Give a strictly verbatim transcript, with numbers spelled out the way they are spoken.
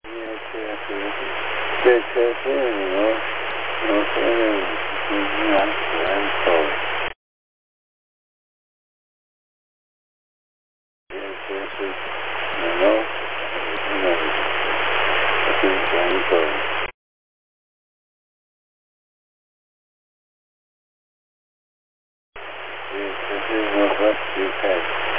Se no, no sé, no todo. Entonces, no, no, no, todo. Entonces, no va a explicar.